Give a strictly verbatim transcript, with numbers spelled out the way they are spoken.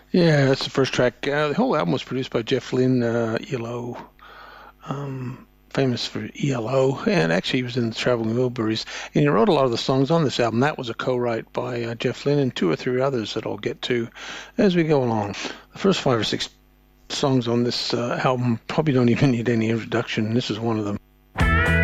Yeah, that's the first track. Uh, the whole album was produced by Jeff Lynne, uh, E L O, um, famous for E L O, and actually he was in the Traveling Wilburys, and he wrote a lot of the songs on this album. That was a co-write by uh, Jeff Lynne and two or three others that I'll get to as we go along. The first five or six songs on this uh, album probably don't even need any introduction. This is one of them.